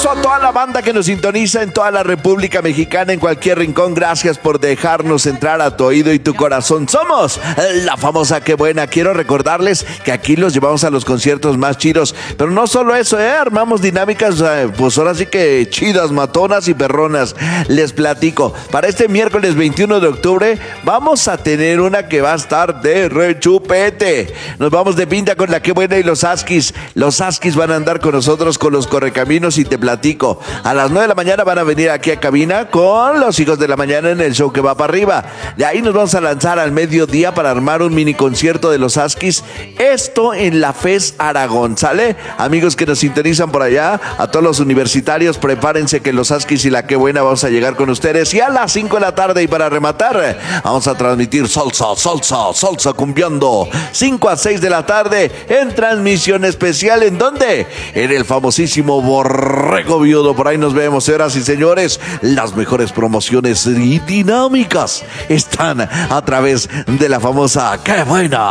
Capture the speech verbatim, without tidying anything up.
abrazo a toda la banda que nos sintoniza en toda la República Mexicana, en cualquier rincón. Gracias por dejarnos entrar a tu oído y tu corazón. Somos la famosa Qué Buena. Quiero recordarles que aquí los llevamos a los conciertos más chidos, pero no solo eso, ¿eh? Armamos dinámicas, eh, pues ahora sí que chidas, matonas y perronas. Les platico, para este miércoles veintiuno de octubre vamos a tener una que va a estar de rechupete. Nos vamos de pinta con la Qué Buena y los Askis. Los Askis van a andar con nosotros con los Correcaminos y te platico. A las nueve de la mañana van a venir aquí a cabina con los Hijos de la Mañana en el show que va para arriba. De ahí nos vamos a lanzar al mediodía para armar un mini concierto de los Askis. Esto en la FES Aragón, ¿sale? Amigos que nos sintonizan por allá, a todos los universitarios, prepárense que los Askis y la Qué Buena vamos a llegar con ustedes. Y a las cinco de la tarde, y para rematar, vamos a transmitir salsa, salsa, salsa cumbiando. cinco a seis de la tarde en transmisión especial. ¿En dónde? En el famosísimo Borrego Viudo. Por ahí nos vemos, señoras y señores. Las mejores promociones y dinámicas están a través de la famosa Qué Buena.